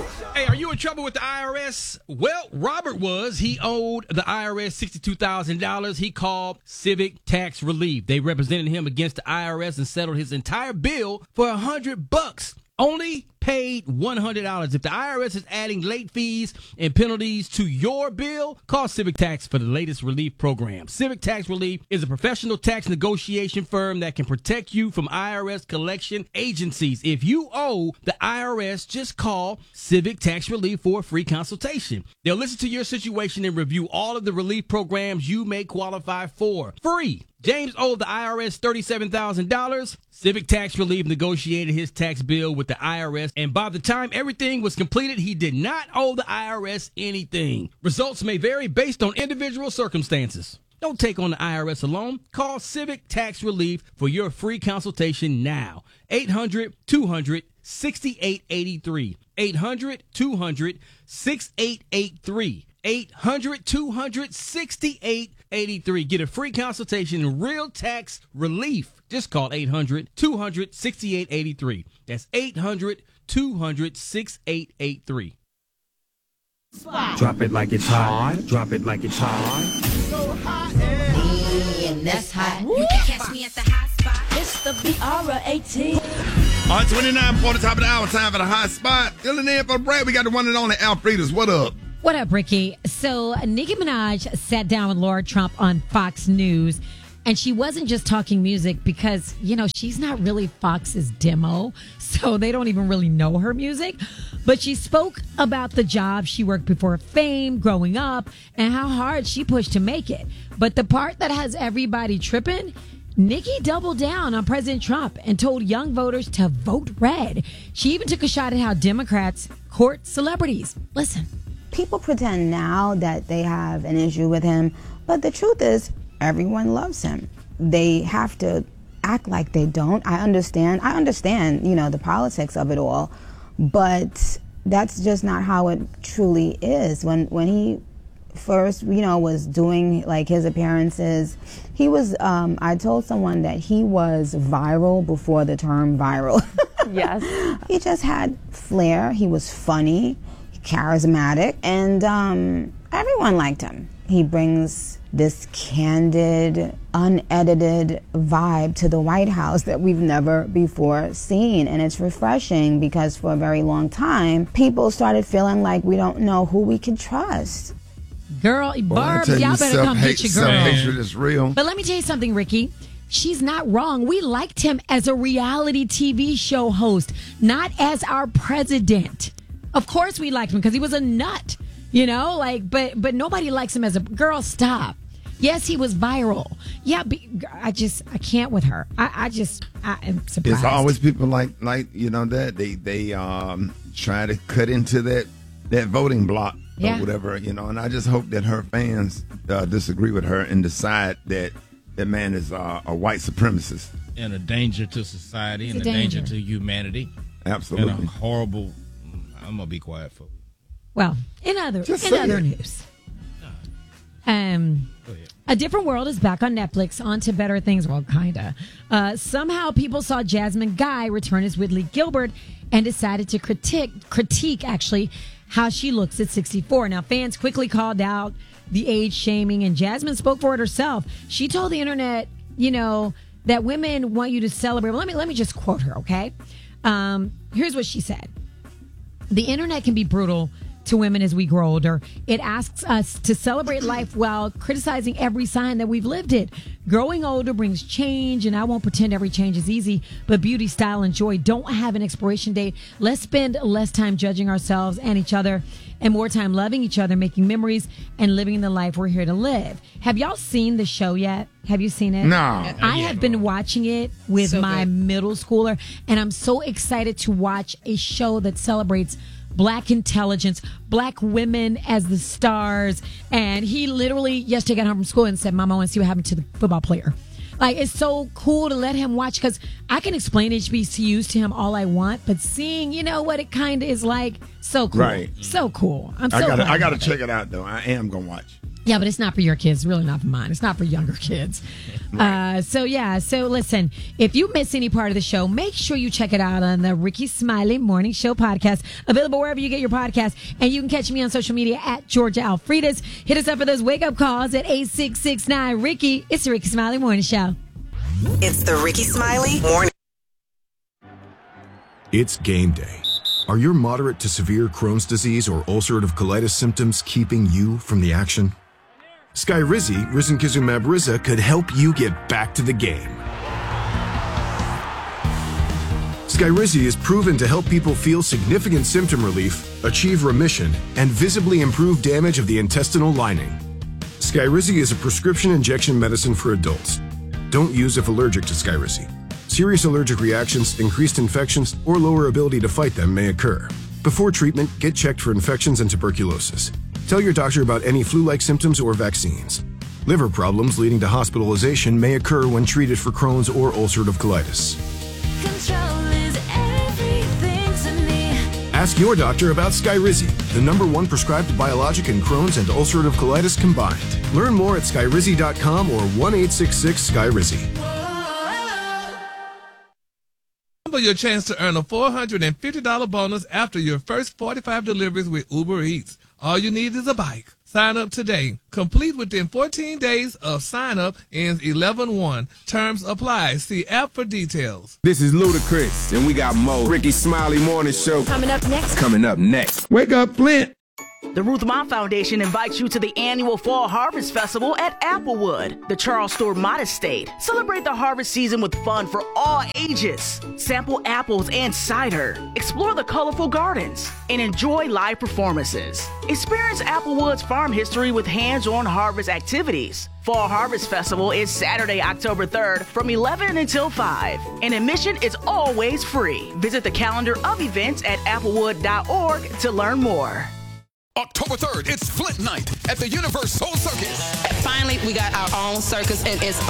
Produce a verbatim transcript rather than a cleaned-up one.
Hey, are you in trouble with the I R S? Well, Robert was. He owed the I R S sixty-two thousand dollars. He called Civic Tax Relief. They represented him against the I R S and settled his entire bill for a hundred bucks. Only paid one hundred dollars. If the I R S is adding late fees and penalties to your bill, call Civic Tax for the latest relief program. Civic Tax Relief is a professional tax negotiation firm that can protect you from I R S collection agencies. If you owe the I R S, just call Civic Tax Relief for a free consultation. They'll listen to your situation and review all of the relief programs you may qualify for. Free. James owed the I R S thirty-seven thousand dollars. Civic Tax Relief negotiated his tax bill with the I R S, and by the time everything was completed, he did not owe the I R S anything. Results may vary based on individual circumstances. Don't take on the I R S alone. Call Civic Tax Relief for your free consultation now. eight hundred two hundred sixty-eight eighty-three. eight hundred two hundred sixty-eight eighty-three. eight hundred two hundred sixty-eight eighty-three. Get a free consultation in real tax relief. Just call eight hundred two hundred sixty-eight eighty-three. That's eight hundred two hundred sixty-eight eighty-three. Drop it like it's hot. Drop it like it's hot. So hot and that's hot. You can catch me at the hot spot. It's the B R eighteen. All right, twenty-nine for the top of the hour. Time for the hot spot. Filling in for the break. We got the one and only Alfredas. What up? What up, Ricky? So Nicki Minaj sat down with Laura Trump on Fox News, and she wasn't just talking music because, you know, she's not really Fox's demo, so they don't even really know her music. But she spoke about the job she worked before fame, growing up, and how hard she pushed to make it. But the part that has everybody tripping, Nicki doubled down on President Trump and told young voters to vote red. She even took a shot at how Democrats court celebrities. Listen. People pretend now that they have an issue with him, but the truth is everyone loves him. They have to act like they don't. I understand. I understand, you know, the politics of it all, but that's just not how it truly is. When when he first, you know, was doing like his appearances, he was, um, I told someone that he was viral before the term viral. Yes. He just had flair. He was funny, charismatic, and um, everyone liked him. He brings this candid, unedited vibe to the White House that we've never before seen. And it's refreshing because for a very long time, people started feeling like we don't know who we can trust. Girl, Barb, y'all better come get your girl. Self-hatred is real. But let me tell you something, Ricky. She's not wrong. We liked him as a reality T V show host, not as our president. Of course we liked him because he was a nut, you know, like, but but nobody likes him as a girl. Stop. Yes, he was viral. Yeah, but I just, I can't with her. I, I just, I am surprised. It's always people like, like you know, that they, they um try to cut into that, that voting block yeah. or whatever, you know, and I just hope that her fans uh, disagree with her and decide that that man is uh, a white supremacist. And a danger to society It's and a a danger. danger. to humanity. Absolutely. And a horrible, I'm going to be quiet for Well, in other Just in say other it. news, um, Go ahead. A Different World is back on Netflix. On to better things. Well, kinda. Uh, somehow, people saw Jasmine Guy return as Whitley Gilbert and decided to critique critique actually how she looks at sixty-four. Now, fans quickly called out the age shaming, and Jasmine spoke for it herself. She told the internet, you know, that women want you to celebrate. Well, let me let me just quote her, okay? Um, here's what she said. The internet can be brutal to women as we grow older. It asks us to celebrate life while criticizing every sign that we've lived it. Growing older brings change, and I won't pretend every change is easy, but beauty, style, and joy don't have an expiration date. Let's spend less time judging ourselves and each other and more time loving each other, making memories, and living the life we're here to live. Have y'all seen the show yet? Have you seen it? No. I have been watching it with So my good. middle schooler, and I'm so excited to watch a show that celebrates Black intelligence, Black women as the stars. And he literally yesterday got home from school and said, Mama, I want to see what happened to the football player. Like, it's so cool to let him watch, because I can explain H B C Us to him all I want, but seeing, you know, what it kind of is like, so cool. Right. So cool. I'm so I gotta, glad I gotta about check it. it out though. I am gonna watch. Yeah, but it's not for your kids. It's really not for mine. It's not for younger kids. Right. Uh, so, yeah. So, listen, if you miss any part of the show, make sure you check it out on the Ricky Smiley Morning Show podcast, available wherever you get your podcast. And you can catch me on social media at Georgia Alfredas. Hit us up for those wake-up calls at eight six six nine Ricky. It's the Ricky Smiley Morning Show. It's the Ricky Smiley Morning. It's game day. Are your moderate to severe Crohn's disease or ulcerative colitis symptoms keeping you from the action? Skyrizi, risankizumab Riza, could help you get back to the game. Skyrizi is proven to help people feel significant symptom relief, achieve remission, and visibly improve damage of the intestinal lining. Skyrizi is a prescription injection medicine for adults. Don't use if allergic to Skyrizi. Serious allergic reactions, increased infections, or lower ability to fight them may occur. Before treatment, get checked for infections and tuberculosis. Tell your doctor about any flu-like symptoms or vaccines. Liver problems leading to hospitalization may occur when treated for Crohn's or ulcerative colitis. Control is everything to me. Ask your doctor about Skyrizi, the number one prescribed biologic in Crohn's and ulcerative colitis combined. Learn more at skyrizi dot com or one eight six six Skyrizi. Remember your chance to earn a four hundred fifty dollars bonus after your first forty-five deliveries with Uber Eats. All you need is a bike. Sign up today. Complete within fourteen days of sign up ends eleven one. Terms apply. See app for details. This is Ludacris, and we got more Ricky Smiley Morning Show. Coming up next. Coming up next. Wake up, Flint. The Ruth Ma Foundation invites you to the annual Fall Harvest Festival at Applewood, the Charles Stewart Mott Estate. Celebrate the harvest season with fun for all ages. Sample apples and cider. Explore the colorful gardens and enjoy live performances. Experience Applewood's farm history with hands-on harvest activities. Fall Harvest Festival is Saturday, October third from eleven until five. And admission is always free. Visit the calendar of events at applewood dot org to learn more. October third, it's Flint Night at the Universal Circus. Finally, we got our own circus, and it's